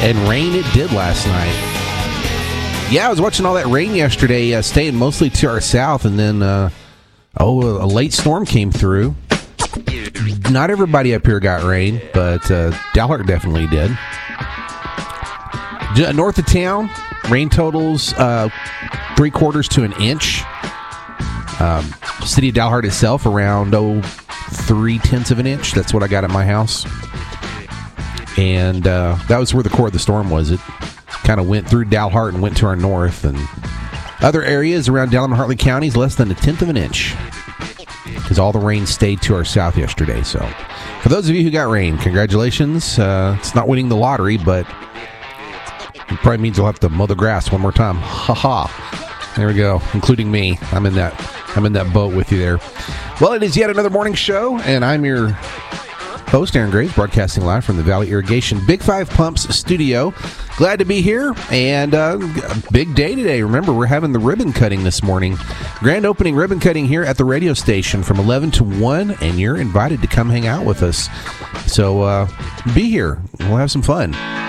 And rain it did last night. Yeah, I was watching all that rain yesterday, staying mostly to our south, and then, a late storm came through. Not everybody up here got rain, but Dalhart definitely did. North of town, rain totals 3/4 to an inch. City of Dalhart itself around 3/10 of an inch. That's what I got at my house. And that was where the core of the storm was. It kind of went through Dalhart and went to our north. And other areas around Dallam and Hartley counties, less than 1/10 of an inch. Because all the rain stayed to our south yesterday. So for those of you who got rain, congratulations. It's not winning the lottery, but it probably means you'll have to mow the grass one more time. Ha-ha. There we go, including me. I'm in that boat with you there. Well, it is yet another morning show, and I'm your host, Aaron Graves, broadcasting live from the Valley Irrigation Big Five Pumps studio. Glad to be here, and a big day today. Remember, we're having the ribbon cutting this morning. Grand opening ribbon cutting here at the radio station from 11 to 1, and you're invited to come hang out with us. So be here. We'll have some fun.